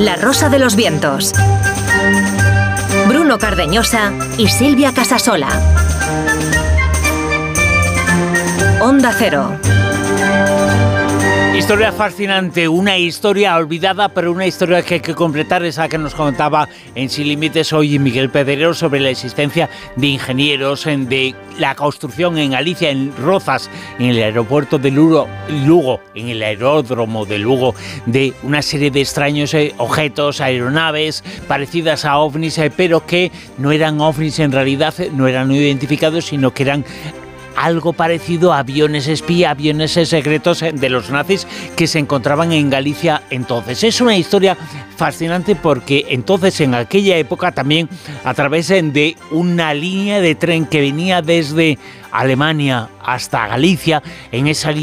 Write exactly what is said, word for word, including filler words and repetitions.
La Rosa de los Vientos. Bruno Cardeñosa y Silvia Casasola. Onda Cero. Historia fascinante, una historia olvidada, pero una historia que hay que completar, esa que nos contaba en Sin Límites hoy Miguel Pedrero sobre la existencia de ingenieros, de la construcción en Galicia, en Rozas, en el aeropuerto de Lugo, Lugo en el aeródromo de Lugo, de una serie de extraños eh, objetos, aeronaves parecidas a ovnis, eh, pero que no eran ovnis en realidad, no eran no identificados, sino que eran algo parecido a aviones espía, aviones secretos de los nazis que se encontraban en Galicia entonces. Es una historia fascinante porque entonces, en aquella época, también a través de una línea de tren que venía desde Alemania hasta Galicia, en esa línea